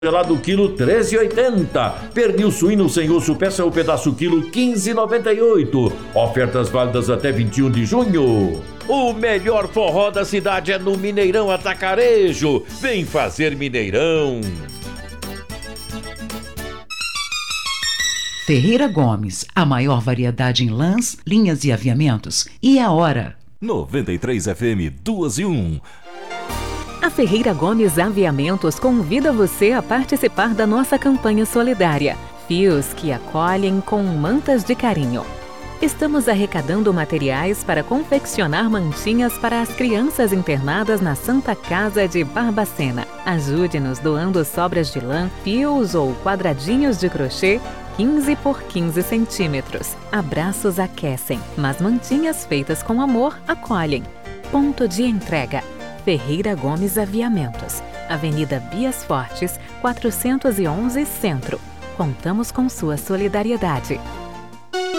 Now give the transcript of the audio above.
Gelado quilo 13,80. Pernil suíno sem osso peça ou pedaço quilo 15,98. Ofertas válidas até 21 de junho. O melhor forró da cidade é no Mineirão Atacarejo. Vem fazer Mineirão. Ferreira Gomes, a maior variedade em lãs, linhas e aviamentos. E a hora? 93 FM 2:1. A Ferreira Gomes Aviamentos convida você a participar da nossa campanha solidária. Fios que acolhem com mantas de carinho. Estamos arrecadando materiais para confeccionar mantinhas para as crianças internadas na Santa Casa de Barbacena. Ajude-nos doando sobras de lã, fios ou quadradinhos de crochê 15 por 15 centímetros. Abraços aquecem, mas mantinhas feitas com amor acolhem. Ponto de entrega. Ferreira Gomes Aviamentos, Avenida Bias Fortes, 411 Centro. Contamos com sua solidariedade.